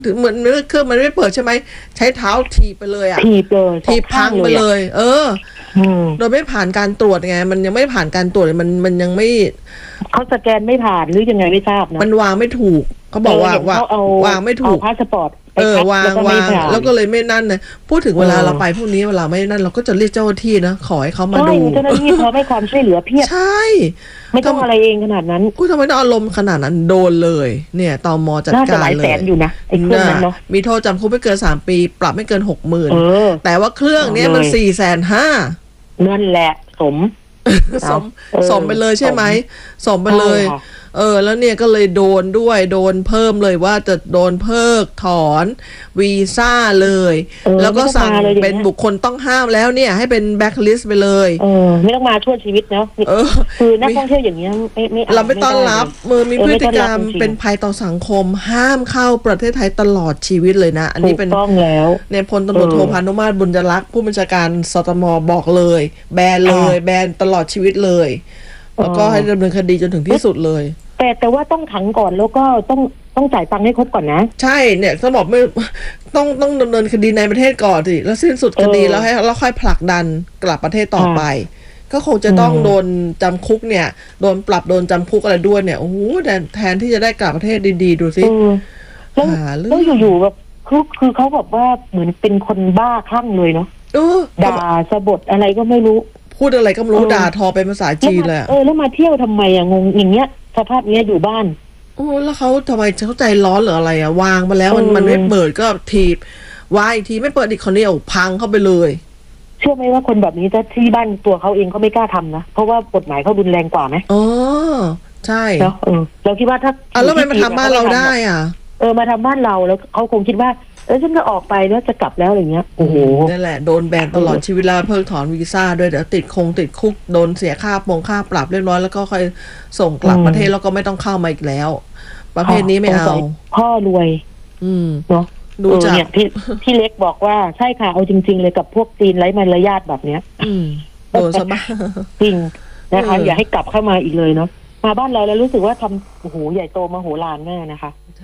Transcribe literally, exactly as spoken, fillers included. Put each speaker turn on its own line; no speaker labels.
ถึงเหมือนเครื่องมันไม่เปิดใช่ไหมใช้เท้าถีบไปเลยอ่ะ
ถีบเลย
ถีบพังไปเลยเออโดยไม่ผ่านการตรวจไงมันยังไม่ผ่านการตรวจมันมันยังไม่
เขาสแกนไม่ผ่านหรือยังไงไม่ทราบนะ
มันวางไม่ถูกเขาบอกว่าวางวางไม่ถูก
พาสปอร์ต
เออวางวางแล้วก็เลยไม่นั่นเลยพูดถึงเวลาเราไปพวกนี้เวลาไม่นั่นเราก็จะเรียกเจ้าหน้าที่นะขอให้เขามาดู
เจ้าหน้าที่พอให้ความช่วยเหลือเพียบ
ใช่
ไม่ต้องอะไรเองขนาดนั้น
กูทำไมต้องอารมณ์ขนาดนั้นโดนเลยเนี่ยตมจัดการเลย
น่าจะหลายแสนอยู่นะไอ้เครื่องนั้นเนาะ
มีโทษจำคุกไม่เกินสามปีปรับไม่เกินหกหมื่นแต่ว่าเครื่องนี้มันสี่แสนห้า
นั่นแหละสม
สมสมไปเลยใช่ไหมสมไปเลยเออแล้วเนี่ยก็เลยโดนด้วยโดนเพิ่มเลยว่าจะโดนเพิกถอนวีซ่าเลยแล้วก็สั่งเป็นบุคคลต้องห้ามแล้วเนี่ยให้เป็นแบ็คลิสต์ไปเลย
เออไม่ต้องมาชั่วชีวิตเนาะคือนักท่องเที่ยวอย่างเงี้ยไม่ไม่
เราไม่ต้อนรับมือมีพฤติกรรมเป็นภัยต่อสังคมห้ามเข้าประเทศไทยตลอดชีวิตเลยนะอันนี้เป็น
ต้องแล้ว
ในพลตำรวจโทพานุมาตรบุญยรักษ์ผู้บัญชาการสตมบอกเลยแบนเลยแบนตลอดชีวิตเลยแล้วก็ให้ดำเนินคดีจนถึงที่สุดเลย
แต่แต่ว่าต้องขังก่อนแล้วก็ต้องต้องจ่ายตังค์ให้ครบก่อนนะ
ใช่เนี่ยถ้าบอกไม่ต้องต้องดำเนินคดีในประเทศก่อนสิแล้วสิ้นสุดคดีแล้วให้แล้วค่อยผลักดันกลับประเทศต่อไปก็คงจะต้องโดนจำคุกเนี่ยโดนปรับโดนจำคุกอะไรด้วยเนี่ยโอ้โหแทนที่จะได้กลับประเทศดีๆดูสิ
แล้วอยู่ๆแบบคือคือเขาบอกว่าเหมือนเป็นคนบ้าคลั่งเลยเนาะด่าสะบดอะไรก็ไม่รู้
พูดอะไรก็ไม่รู้ด่าทอเป็นภาษาจีนเลย
เออแล้วมาเที่ยวทำไมอะงงอย่างเงี้ยสภาพเนี้ยอยู่บ้าน
โอ้แล้วเขาทำไมเขาใจร้อนหรืออะไรอะวางมาแล้วมันมันไม่เปิดก็ถีบวางอีกทีไม่เปิดอีกคนเดียวพังเข้าไปเลย
เชื่อไหมว่าคนแบบนี้ถ้าที่บ้านตัวเขาเองเขาไม่กล้าทำนะเพราะว่ากฎหมายเขารุนแรงกว่าไหม
อ๋อใช่
เนาะเออเราคิดว่าถ้า
อ่ะแล้วมันมาทำบ้านเราได้อ่ะ
เออมาทำบ้านเราแล้วเขาคงคิดว่าเออฉันก็ออกไปแล้วจะกลับแล้วอะไรเงี้ยโอ้โห
นั่นแหละโดนแบนตลอดชีวิตแล้วเพิกถอนวีซ่าด้วยเดี๋ยวติดคงติดคุกโดนเสียค่าปงค่าปรับเรียบร้อยแล้วก็ค่อยส่งกลับประเทศแล้วก็ไม่ต้องเข้ามาอีกแล้วประเภทนี้ไม่เอา
พ่อรวย
อืม
เนาะ
ดูจาก
เนี่ยพี่พี่เล็กบอกว่าใช่ค่ะเอาจริงๆเลยกับพวกจีนไร้มารยาทแบบเนี้ย
อืมโดนซะบ้าง
จริงนะคะอย่าให้กลับเข้ามาอีกเลยเนาะมาบ้านเราแล้วรู้สึกว่าทำโอ้โหใหญ่โตมโหฬารแน่นะคะ